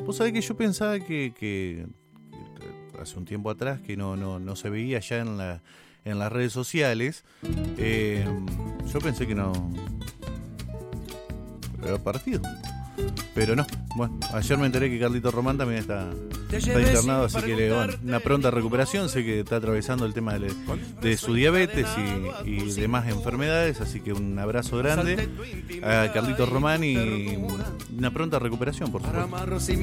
Vos sabés que yo pensaba que hace un tiempo atrás que no se veía ya en las redes sociales. Yo pensé que no había partido, pero no. Bueno, ayer me enteré que Carlito Román también está internado, así que bueno, una pronta recuperación. Sé que está atravesando el tema de su diabetes y demás enfermedades, así que un abrazo grande a Carlito Román y una pronta recuperación, por supuesto.